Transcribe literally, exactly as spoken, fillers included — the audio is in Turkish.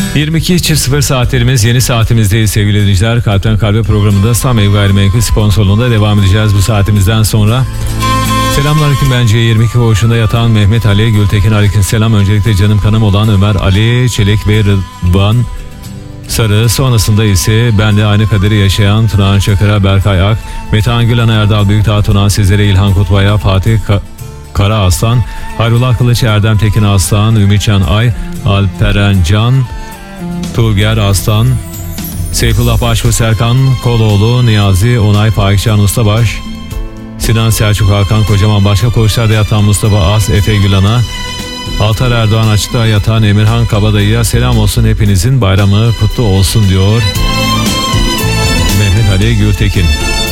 yirmi iki sıfır saatlerimiz, yeni saatimizdeyiz sevgili dinleyiciler. Kalpten Kalbe programında Sam Ev Gayrimenkul sponsorluğunda devam edeceğiz bu saatimizden sonra. Selamünaleyküm, bence yirmi iki koğuşunda yatan Mehmet Ali Gültekin, aleykümselam. Öncelikle canım kanım olan Ömer Ali Çelik ve Rıdvan Sarı, sonrasında ise benle aynı kaderi yaşayan Tunahan Çakır'a, Berkay Ak, Metehan Gülan'a, Erdal Büyükdağ, Tunahan Sizlere, İlhan Kutbay'a, Fatih Ka- Kara Aslan, Hayrullah Kılıç, Erdem Tekin Aslan, Ümitcan Ay, Alperen Can, Turger Aslan, Seyfullah Başbu, Serkan Koloğlu, Niyazi Onay, Faikcan Ustabaş, Sinan Selçuk, Hakan Kocaman, başka koğuşlarda yatan Mustafa As, Efe Gülan'a, Altar Erdoğan açıkta yatan Emirhan Kabadayı'ya selam olsun, hepinizin bayramı kutlu olsun diyor Mehmet Ali Gültekin.